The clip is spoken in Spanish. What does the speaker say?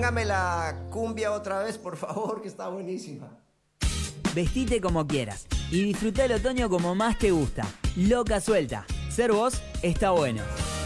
póngame la cumbia otra vez, por favor, que está buenísima. Vestite como quieras y disfruta el otoño como más te gusta. Loca suelta. Ser vos está bueno.